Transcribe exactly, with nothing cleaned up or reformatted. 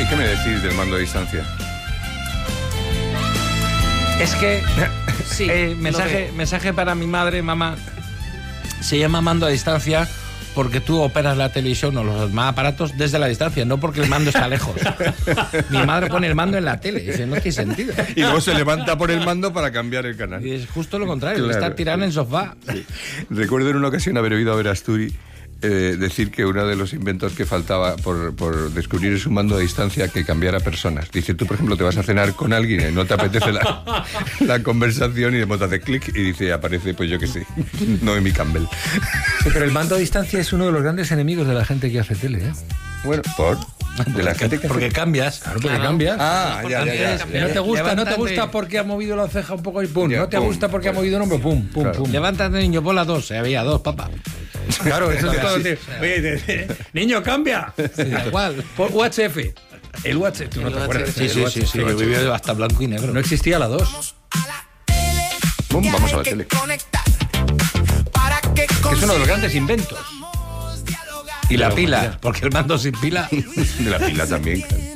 ¿Qué me decís del mando a distancia? Es que, Sí, eh, lo mensaje, veo. mensaje para mi madre, mamá, se llama mando a distancia porque tú operas la televisión o los demás aparatos desde la distancia, no porque el mando está lejos. Mi madre pone el mando en la tele, dice, no tiene sentido. Y luego se levanta por el mando para cambiar el canal. Y es justo lo contrario, Claro, está tirado sí. en el sofá. Sí. Recuerdo en una ocasión haber oído a Verasturi eh, decir que uno de los inventos que faltaba por, por descubrir es un mando a distancia que cambiara personas. Dice, tú por ejemplo te vas a cenar con alguien y no te apetece la, la conversación y de modo hace clic y dice, aparece, pues yo qué sé, Noemi Campbell. Sí, pero el mando a distancia es uno de los grandes enemigos de la gente que hace tele, ¿eh? Bueno, ¿por? De la gente que Porque hace- cambias. Claro, porque Claro. cambias. Ah, ya, ya, ya. Que no te gusta, no te Levántate. gusta porque ha movido la ceja un poco y pum. Ya, no te pum. gusta porque ha movido el hombro, pum, pum, Claro. pum. Levántate, niño, bola dos. Había dos, papá. Claro, eso es todo. Sí. Te- Oye, te- te- niño, cambia. Da igual. Por U H F. El U H F, tú no El te U H F. acuerdas. Sí, sí, sí, sí. Yo viví hasta blanco y negro. No existía la dos. Bum, vamos a la tele. Que es uno de los grandes inventos. Y la pila, porque el mando sin pila. De la pila también.